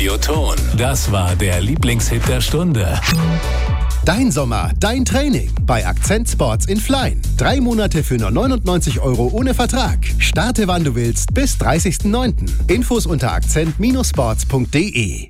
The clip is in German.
Radioton. Das war der Lieblingshit der Stunde. Dein Sommer, dein Training bei Akzent Sports in Flein. 3 Monate für nur 99 € ohne Vertrag. Starte wann du willst bis 30.09. Infos unter akzent-sports.de.